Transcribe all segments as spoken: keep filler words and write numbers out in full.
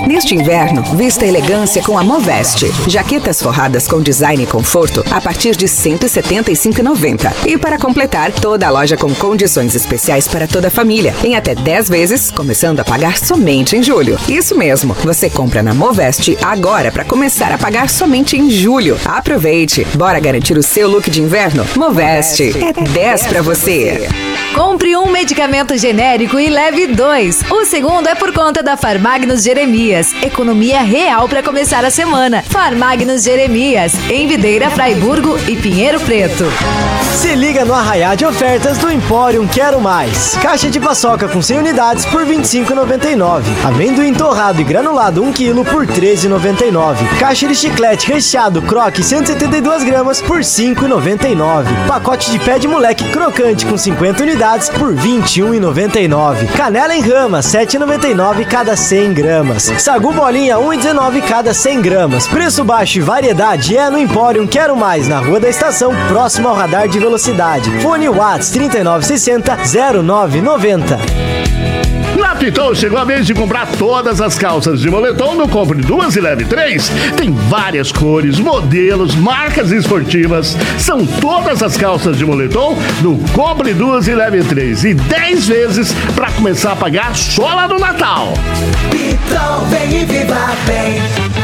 Neste inverno, vista a elegância com a Moveste. Jaquetas forradas com design e conforto a partir de cento e setenta e cinco reais e noventa centavos. E para completar, toda a loja com condições especiais para toda a família, em até dez vezes, começando a pagar somente em julho. Isso mesmo, você compra na Moveste agora para começar a pagar somente em julho. Aproveite, bora garantir o seu look de inverno? Moveste, é dez para você. Compre um medicamento genérico e leve dois. O segundo é por conta da Farmagnos Jeremias. Economia real para começar a semana. Farmagnos Jeremias, em Videira, Fraiburgo e Pinheiro Preto. Se liga no arraiá de ofertas do Empório Quero Mais. Caixa de paçoca com cem unidades por vinte e cinco reais e noventa e nove centavos. Amendoim torrado e granulado um quilo por treze reais e noventa e nove centavos. Caixa de chiclete recheado Croque cento e setenta e duas gramas por cinco reais e noventa e nove centavos. Pacote de pé de moleque crocante com cinquenta unidades por vinte e um reais e noventa e nove centavos. Canela em rama sete reais e noventa e nove centavos cada cem gramas. Sagu bolinha um real e dezenove centavos cada cem gramas. Preço baixo e variedade é no Empório Quero Mais, na Rua da Estação, próximo ao radar de velocidade. Fone Whats trinta e nove sessenta, zero nove noventa. Na Pitol chegou a vez de comprar todas as calças de moletom no Compre Duas e Leve Três. Tem várias cores, modelos, marcas esportivas. São todas as calças de moletom no Compre Duas e Leve Três. E dez vezes para começar a pagar só lá no Natal. Pitol, vem e viva bem.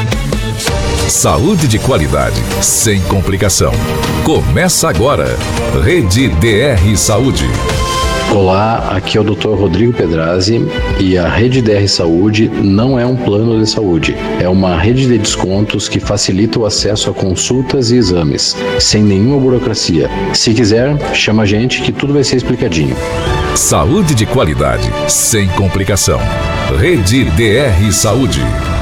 Saúde de qualidade, sem complicação. Começa agora. Rede D R Saúde. Olá, aqui é o doutor Rodrigo Pedrazzi e a Rede D R Saúde não é um plano de saúde, é uma rede de descontos que facilita o acesso a consultas e exames, sem nenhuma burocracia. Se quiser, chama a gente que tudo vai ser explicadinho. Saúde de qualidade, sem complicação. Rede D R Saúde.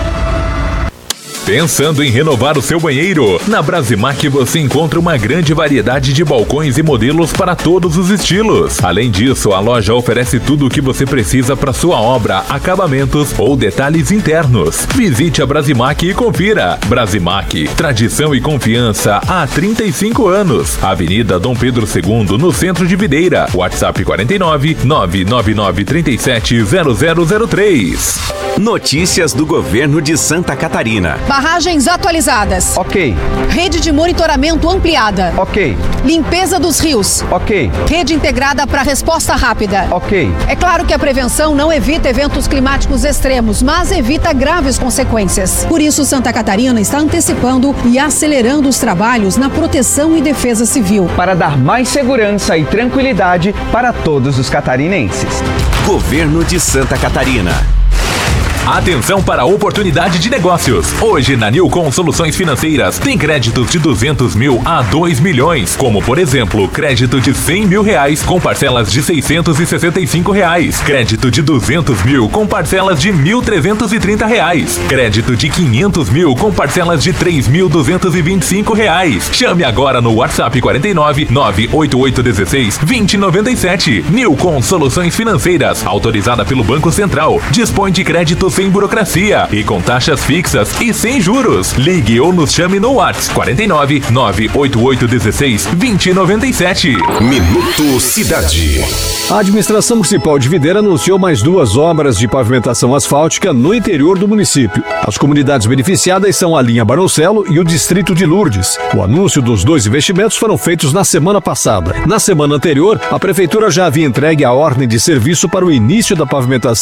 Pensando em renovar o seu banheiro? Na Brasimac você encontra uma grande variedade de balcões e modelos para todos os estilos. Além disso, a loja oferece tudo o que você precisa para sua obra, acabamentos ou detalhes internos. Visite a Brasimac e confira. Brasimac, tradição e confiança há trinta e cinco anos. Avenida Dom Pedro segundo, no centro de Videira. WhatsApp quarenta e nove, nove nove nove, trinta e sete, zero zero zero três. Notícias do governo de Santa Catarina. Barragens atualizadas. Ok. Rede de monitoramento ampliada. Ok. Limpeza dos rios. Ok. Rede integrada para resposta rápida. Ok. É claro que a prevenção não evita eventos climáticos extremos, mas evita graves consequências. Por isso, Santa Catarina está antecipando e acelerando os trabalhos na proteção e defesa civil. Para dar mais segurança e tranquilidade para todos os catarinenses. Governo de Santa Catarina. Atenção para a oportunidade de negócios. Hoje na Nilcon Soluções Financeiras tem créditos de duzentos mil a dois milhões. Como por exemplo, crédito de cem mil reais com parcelas de seiscentos e sessenta e cinco reais. Crédito de duzentos mil com parcelas de mil trezentos e trinta reais. Crédito de quinhentos mil com parcelas de três mil duzentos e vinte e cinco reais. Chame agora no WhatsApp quarenta e nove, nove oito oito um seis, dois zero nove sete. Nilcon Soluções Financeiras, autorizada pelo Banco Central. Dispõe de créditos sem burocracia e com taxas fixas e sem juros. Ligue ou nos chame no WhatsApp quarenta e nove, nove oito oito um seis, dois zero nove sete. Minuto Cidade. A administração municipal de Videira anunciou mais duas obras de pavimentação asfáltica no interior do município. As comunidades beneficiadas são a linha Barocelo e o distrito de Lourdes. O anúncio dos dois investimentos foram feitos na semana passada. Na semana anterior, a prefeitura já havia entregue a ordem de serviço para o início da pavimentação